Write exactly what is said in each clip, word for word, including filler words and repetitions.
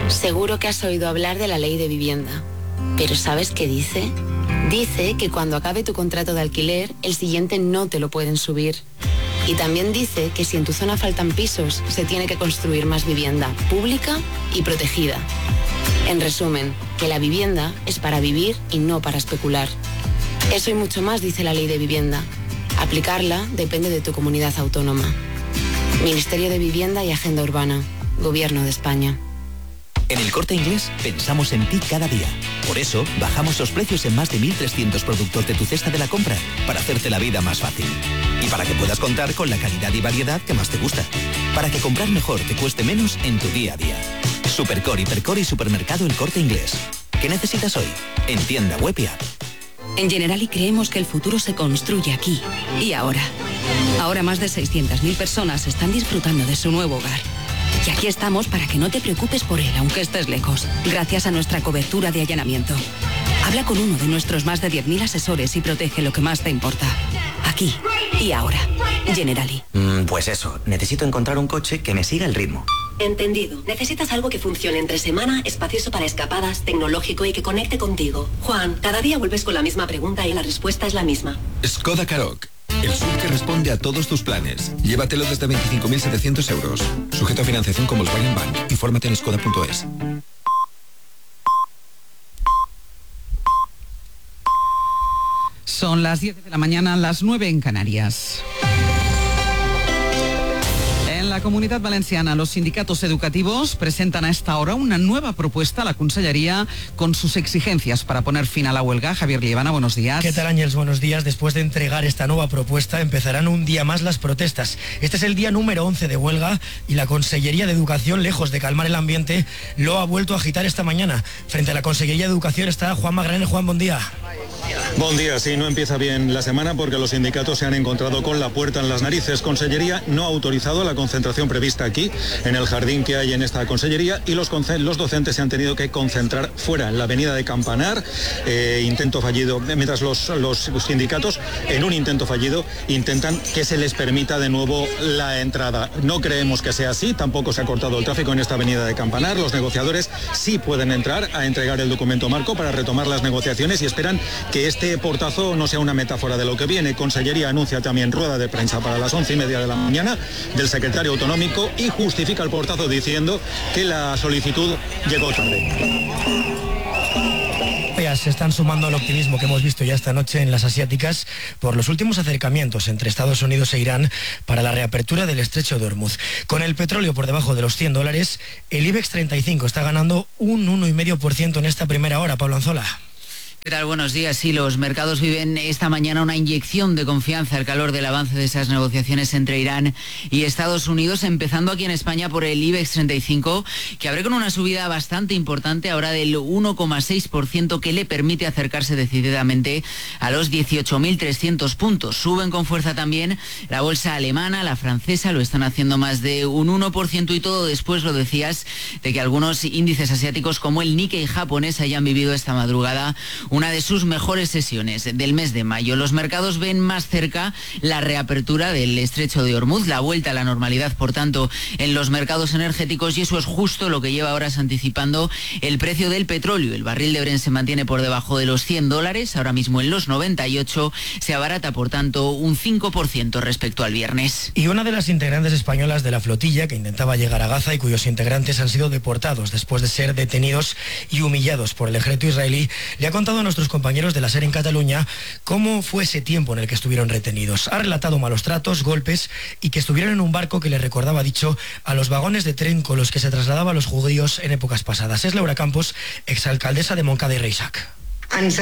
Seguro que has oído hablar de la ley de vivienda. ¿Pero sabes qué dice? Dice que cuando acabe tu contrato de alquiler, el siguiente no te lo pueden subir. Y también dice que si en tu zona faltan pisos, se tiene que construir más vivienda pública y protegida. En resumen, que la vivienda es para vivir y no para especular. Eso y mucho más dice la ley de vivienda. Aplicarla depende de tu comunidad autónoma. Ministerio de Vivienda y Agenda Urbana. Gobierno de España. En El Corte Inglés pensamos en ti cada día. Por eso bajamos los precios en más de mil trescientos productos de tu cesta de la compra para hacerte la vida más fácil. Y para que puedas contar con la calidad y variedad que más te gusta. Para que comprar mejor te cueste menos en tu día a día. Supercore, Hipercore y Supermercado El Corte Inglés. ¿Qué necesitas hoy? En tienda web y app. En Generali creemos que el futuro se construye aquí y ahora. Ahora más de seiscientas mil personas están disfrutando de su nuevo hogar. Y aquí estamos para que no te preocupes por él, aunque estés lejos, gracias a nuestra cobertura de allanamiento. Habla con uno de nuestros más de diez mil asesores y protege lo que más te importa. Aquí y ahora. Generali. Mm, pues eso, necesito encontrar un coche que me siga el ritmo. Entendido. Necesitas algo que funcione entre semana, espacioso para escapadas, tecnológico y que conecte contigo. Juan, cada día vuelves con la misma pregunta y la respuesta es la misma. Skoda Karoq. El S U V que responde a todos tus planes. Llévatelo desde veinticinco mil setecientos euros. Sujeto a financiación con Volkswagen Bank. Infórmate en skoda punto es. Son las diez de la mañana, las nueve en Canarias. En la Comunidad Valenciana, los sindicatos educativos presentan a esta hora una nueva propuesta a la Consellería con sus exigencias para poner fin a la huelga. Javier Liebana, buenos días. ¿Qué tal, Ángels? Buenos días. Después de entregar esta nueva propuesta, empezarán un día más las protestas. Este es el día número once de huelga y la Consellería de Educación, lejos de calmar el ambiente, lo ha vuelto a agitar esta mañana. Frente a la Consellería de Educación está Juan Magranel. Juan, buen día. Buen día, sí, no empieza bien la semana porque los sindicatos se han encontrado con la puerta en las narices. Consellería no ha autorizado la concentración prevista aquí, en el jardín que hay en esta consellería, y los, los docentes se han tenido que concentrar fuera, en la avenida de Campanar. Eh, intento fallido, mientras los, los sindicatos, en un intento fallido, intentan que se les permita de nuevo la entrada. No creemos que sea así, tampoco se ha cortado el tráfico en esta avenida de Campanar. Los negociadores sí pueden entrar a entregar el documento marco para retomar las negociaciones y esperan que este portazo no sea una metáfora de lo que viene. Consellería anuncia también rueda de prensa para las once y media de la mañana del secretario autonómico y justifica el portazo diciendo que la solicitud llegó tarde. Se están sumando al optimismo que hemos visto ya esta noche en las asiáticas por los últimos acercamientos entre Estados Unidos e Irán para la reapertura del estrecho de Hormuz. Con el petróleo por debajo de los cien dólares, el IBEX treinta y cinco está ganando un uno coma cinco por ciento en esta primera hora. Pablo Anzola. ¿Qué tal? Buenos días. Sí, los mercados viven esta mañana una inyección de confianza al calor del avance de esas negociaciones entre Irán y Estados Unidos, empezando aquí en España por el IBEX treinta y cinco, que abre con una subida bastante importante, ahora del uno coma seis por ciento, que le permite acercarse decididamente a los dieciocho mil trescientos puntos. Suben con fuerza también la bolsa alemana, la francesa, lo están haciendo más de un uno por ciento, y todo después, lo decías, de que algunos índices asiáticos como el Nikkei japonés hayan vivido esta madrugada una de sus mejores sesiones del mes de mayo. Los mercados ven más cerca la reapertura del estrecho de Hormuz, la vuelta a la normalidad, por tanto, en los mercados energéticos, y eso es justo lo que lleva horas anticipando el precio del petróleo. El barril de Brent se mantiene por debajo de los cien dólares, ahora mismo en los noventa y ocho, se abarata, por tanto, un cinco por ciento respecto al viernes. Y una de las integrantes españolas de la flotilla que intentaba llegar a Gaza y cuyos integrantes han sido deportados después de ser detenidos y humillados por el ejército israelí, le ha contado a nuestros compañeros de la SER en Cataluña cómo fue ese tiempo en el que estuvieron retenidos. Ha relatado malos tratos, golpes y que estuvieron en un barco que les recordaba, dicho, a los vagones de tren con los que se trasladaban los judíos en épocas pasadas. Es Laura Campos, exalcaldesa de Montcada y Reixac. Nos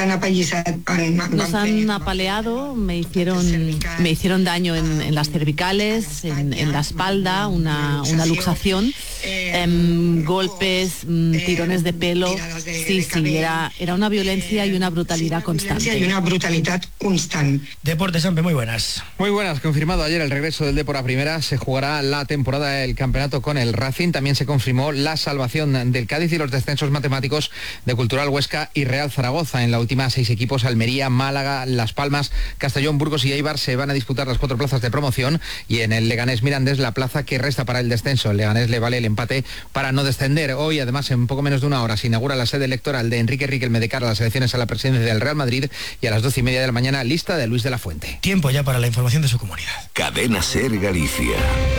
han apaleado, me hicieron, me hicieron daño en, en las cervicales, en, en la espalda, una, una luxación, eh, golpes, tirones de pelo. Sí, sí, era, era una violencia y una brutalidad constante. Y una brutalidad constante. Deportes, Sampe, muy buenas. Muy buenas, confirmado ayer el regreso del Depor a primera. Se jugará la temporada del campeonato con el Racing. También se confirmó la salvación del Cádiz y los descensos matemáticos de Cultural Huesca y Real Zaragoza. plaza en la última. Seis equipos: Almería, Málaga, Las Palmas, Castellón, Burgos y Eibar se van a disputar las cuatro plazas de promoción, y en el Leganés Mirandés la plaza que resta para el descenso. El Leganés le vale el empate para no descender. Hoy, además, en poco menos de una hora se inaugura la sede electoral de Enrique Riquelme de cara a las elecciones a la presidencia del Real Madrid, y a las doce y media de la mañana lista de Luis de la Fuente. Tiempo ya para la información de su comunidad. Cadena SER Galicia.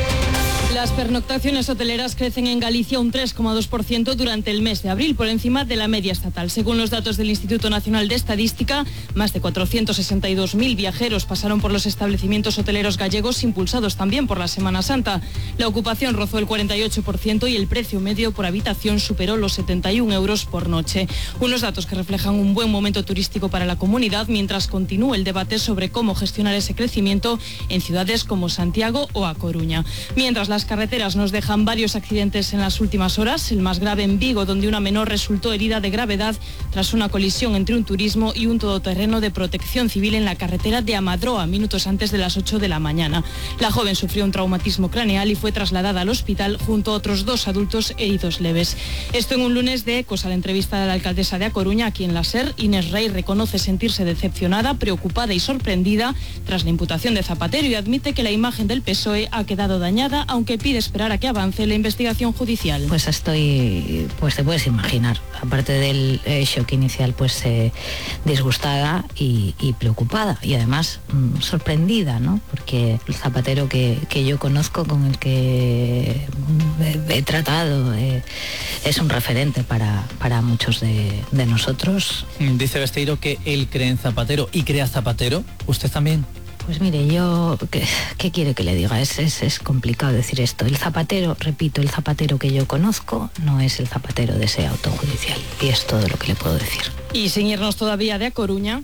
Las pernoctaciones hoteleras crecen en Galicia un tres coma dos por ciento durante el mes de abril, por encima de la media estatal. Según los datos del Instituto Nacional de Estadística, más de cuatrocientos sesenta y dos mil viajeros pasaron por los establecimientos hoteleros gallegos, impulsados también por la Semana Santa. La ocupación rozó el cuarenta y ocho por ciento y el precio medio por habitación superó los setenta y un euros por noche. Unos datos que reflejan un buen momento turístico para la comunidad, mientras continúa el debate sobre cómo gestionar ese crecimiento en ciudades como Santiago o A Coruña. Mientras las carreteras nos dejan varios accidentes en las últimas horas, el más grave en Vigo, donde una menor resultó herida de gravedad tras una colisión entre un turismo y un todoterreno de protección civil en la carretera de Amadroa, minutos antes de las ocho de la mañana. La joven sufrió un traumatismo craneal y fue trasladada al hospital junto a otros dos adultos heridos leves. Esto en un lunes de ecos a la entrevista de la alcaldesa de A Coruña, aquí en la SER. Inés Rey reconoce sentirse decepcionada, preocupada y sorprendida tras la imputación de Zapatero, y admite que la imagen del P S O E ha quedado dañada, aunque pide esperar a que avance la investigación judicial. Pues estoy, pues te puedes imaginar, aparte del eh, shock inicial, pues eh, disgustada y, y preocupada, y además mmm, sorprendida, ¿no? Porque el Zapatero que, que yo conozco, con el que he, he tratado, eh, es un referente para, para muchos de, de nosotros. Dice Besteiro que él cree en Zapatero y cree a Zapatero. ¿Usted también? Pues mire, yo, ¿qué, qué quiere que le diga? Es, es, es complicado decir esto. El Zapatero, repito, el Zapatero que yo conozco no es el Zapatero de ese auto judicial. Y es todo lo que le puedo decir. Y sin irnos todavía de A Coruña.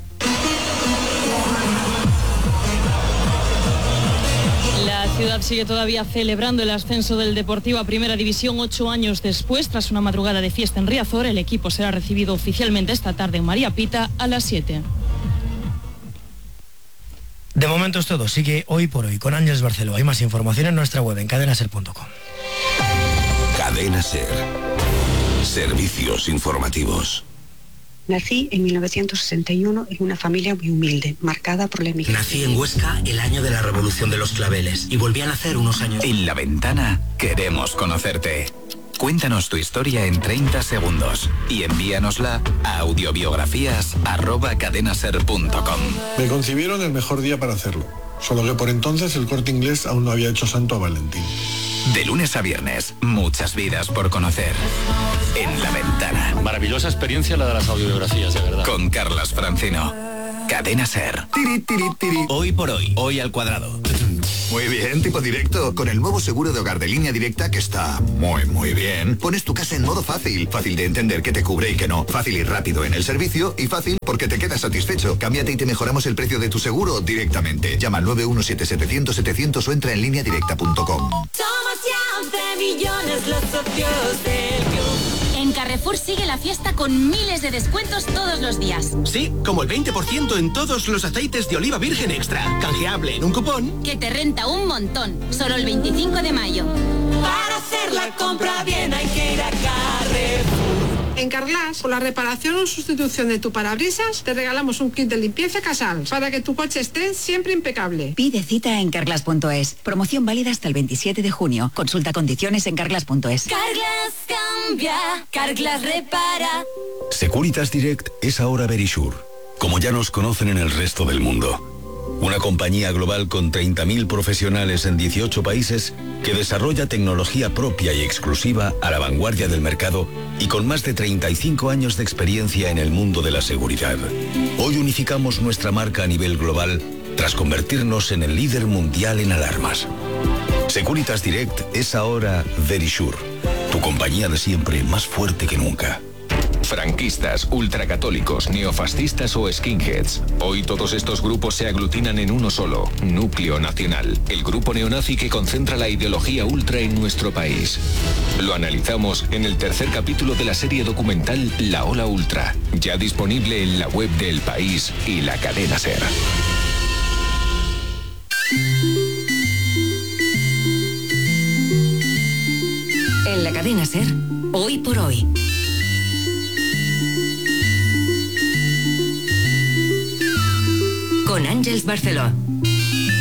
La ciudad sigue todavía celebrando el ascenso del Deportivo a Primera División ocho años después. Tras una madrugada de fiesta en Riazor, el equipo será recibido oficialmente esta tarde en María Pita a las siete. De momento es todo. Sigue Hoy por Hoy con Ángeles Barceló. Hay más información en nuestra web en cadena ser punto com. Cadena SER. Servicios informativos. Nací en mil novecientos sesenta y uno en una familia muy humilde, marcada por la emigración. Nací en Huesca el año de la Revolución de los Claveles y volví a nacer unos años. En La Ventana queremos conocerte. Cuéntanos tu historia en treinta segundos y envíanosla a audiobiografías arroba cadenaser punto com. Me concibieron el mejor día para hacerlo, solo que por entonces el Corte Inglés aún no había hecho santo a Valentín. De lunes a viernes, muchas vidas por conocer. En La Ventana. Maravillosa experiencia la de las audiobiografías, de verdad. Con Carlas Francino. Cadena SER. Tiri, tiri, tiri. Hoy por hoy, hoy al cuadrado. Muy bien, tipo directo. Con el nuevo seguro de hogar de Línea Directa, que está muy, muy bien, pones tu casa en modo fácil. Fácil de entender qué te cubre y qué no. Fácil y rápido en el servicio, y fácil porque te quedas satisfecho. Cámbiate y te mejoramos el precio de tu seguro directamente. Llama al nueve uno siete setecientos setecientos o entra en línea directa punto com. Somos ya once millones los socios del club. En Carrefour sigue la fiesta con miles de descuentos todos los días. Sí, como el veinte por ciento en todos los aceites de oliva virgen extra. Canjeable en un cupón que te renta un montón. Solo el veinticinco de mayo. Para hacer la compra bien hay que ir a Carrefour. En Carglass, por la reparación o sustitución de tu parabrisas, te regalamos un kit de limpieza Casals para que tu coche esté siempre impecable. Pide cita en carglass punto es. Promoción válida hasta el veintisiete de junio. Consulta condiciones en carglass punto es. Carglass cambia, Carglass repara. Securitas Direct es ahora Verisure, como ya nos conocen en el resto del mundo. Una compañía global con treinta mil profesionales en dieciocho países que desarrolla tecnología propia y exclusiva a la vanguardia del mercado y con más de treinta y cinco años de experiencia en el mundo de la seguridad. Hoy unificamos nuestra marca a nivel global tras convertirnos en el líder mundial en alarmas. Securitas Direct es ahora Verisure, tu compañía de siempre más fuerte que nunca. Franquistas, ultracatólicos, neofascistas o skinheads. Hoy todos estos grupos se aglutinan en uno solo, Núcleo Nacional, el grupo neonazi que concentra la ideología ultra en nuestro país. Lo analizamos en el tercer capítulo de la serie documental La Ola Ultra, ya disponible en la web de El País y la cadena SER. En la cadena SER, Hoy por Hoy. con Àngels Barceló.